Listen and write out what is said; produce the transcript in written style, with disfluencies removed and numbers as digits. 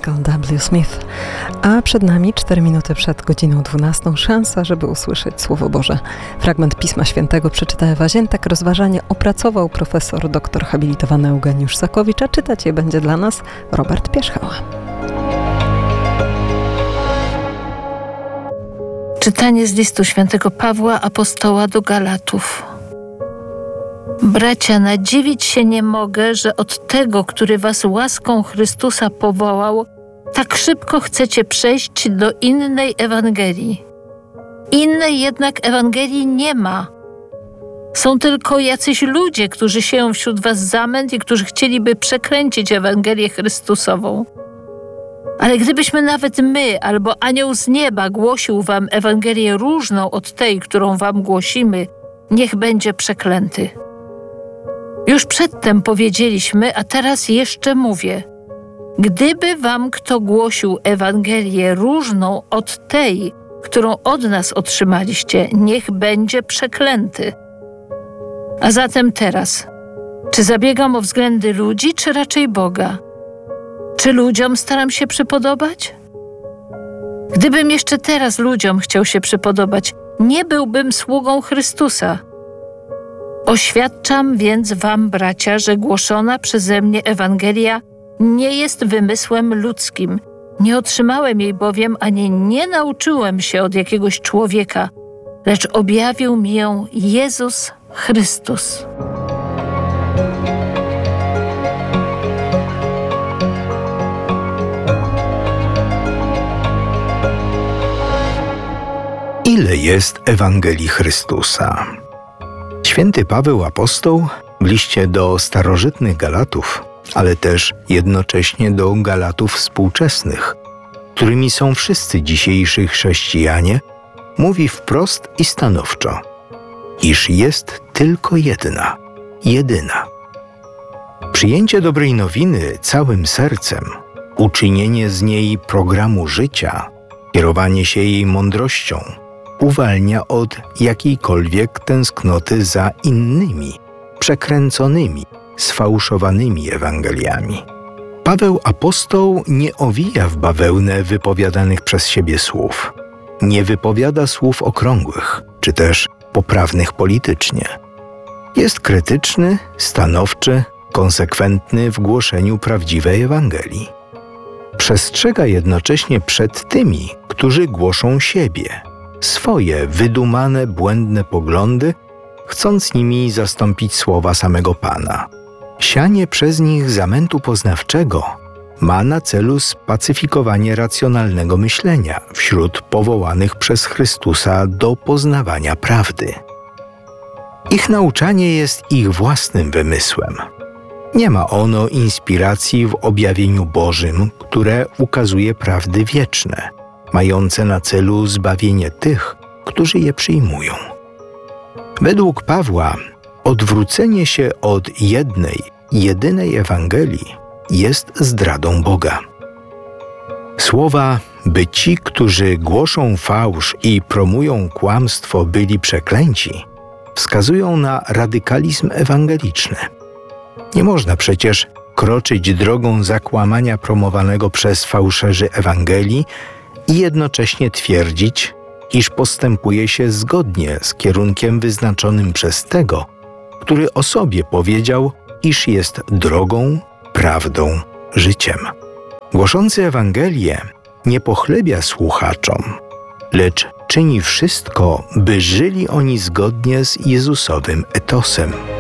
Michael W. Smith. A przed nami 4 minuty przed godziną 12 szansa, żeby usłyszeć Słowo Boże. Fragment Pisma Świętego przeczyta Ewa Ziętek. Rozważanie opracował profesor doktor habilitowany Eugeniusz Sakowicz, a czytać je będzie dla nas Robert Pierzchała. Czytanie z listu świętego Pawła apostoła do Galatów. Bracia, nadziwić się nie mogę, że od tego, który was łaską Chrystusa powołał, tak szybko chcecie przejść do innej Ewangelii. Innej jednak Ewangelii nie ma. Są tylko jacyś ludzie, którzy sieją wśród was zamęt i którzy chcieliby przekręcić Ewangelię Chrystusową. Ale gdybyśmy nawet my albo anioł z nieba głosił wam Ewangelię różną od tej, którą wam głosimy, niech będzie przeklęty. Już przedtem powiedzieliśmy, a teraz jeszcze mówię. Gdyby wam kto głosił Ewangelię różną od tej, którą od nas otrzymaliście, niech będzie przeklęty. A zatem teraz, czy zabiegam o względy ludzi, czy raczej Boga? Czy ludziom staram się przypodobać? Gdybym jeszcze teraz ludziom chciał się przypodobać, nie byłbym sługą Chrystusa. Oświadczam więc wam, bracia, że głoszona przeze mnie Ewangelia nie jest wymysłem ludzkim. Nie otrzymałem jej bowiem, ani nie nauczyłem się od jakiegoś człowieka, lecz objawił mi ją Jezus Chrystus. Ile jest Ewangelii Chrystusa? Święty Paweł apostoł w liście do starożytnych Galatów, ale też jednocześnie do Galatów współczesnych, którymi są wszyscy dzisiejsi chrześcijanie, mówi wprost i stanowczo, iż jest tylko jedyna. Przyjęcie dobrej nowiny całym sercem, uczynienie z niej programu życia, kierowanie się jej mądrością, uwalnia od jakiejkolwiek tęsknoty za innymi, przekręconymi, sfałszowanymi Ewangeliami. Paweł apostoł nie owija w bawełnę wypowiadanych przez siebie słów. Nie wypowiada słów okrągłych, czy też poprawnych politycznie. Jest krytyczny, stanowczy, konsekwentny w głoszeniu prawdziwej Ewangelii. Przestrzega jednocześnie przed tymi, którzy głoszą siebie, swoje wydumane, błędne poglądy, chcąc nimi zastąpić słowa samego Pana. Sianie przez nich zamętu poznawczego ma na celu spacyfikowanie racjonalnego myślenia wśród powołanych przez Chrystusa do poznawania prawdy. Ich nauczanie jest ich własnym wymysłem. Nie ma ono inspiracji w objawieniu Bożym, które ukazuje prawdy wieczne, mające na celu zbawienie tych, którzy je przyjmują. Według Pawła odwrócenie się od jedynej Ewangelii jest zdradą Boga. Słowa, by ci, którzy głoszą fałsz i promują kłamstwo, byli przeklęci, wskazują na radykalizm ewangeliczny. Nie można przecież kroczyć drogą zakłamania promowanego przez fałszerzy Ewangelii i jednocześnie twierdzić, iż postępuje się zgodnie z kierunkiem wyznaczonym przez tego, który o sobie powiedział, iż jest drogą, prawdą, życiem. Głoszący Ewangelię nie pochlebia słuchaczom, lecz czyni wszystko, by żyli oni zgodnie z Jezusowym etosem.